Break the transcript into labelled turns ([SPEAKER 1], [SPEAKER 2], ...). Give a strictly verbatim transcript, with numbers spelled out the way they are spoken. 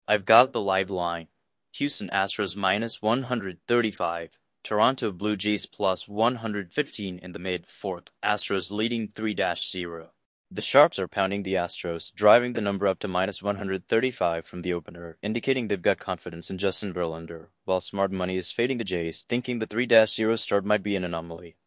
[SPEAKER 1] I've got the live line. Houston Astros minus one hundred thirty-five. Toronto Blue Jays plus one hundred fifteen in the mid-fourth. Astros leading three to zero. The Sharps are pounding the Astros, driving the number up to minus one hundred thirty-five from the opener, indicating they've got confidence in Justin Verlander, while smart money is fading the Jays, thinking the three to zero start might be an anomaly.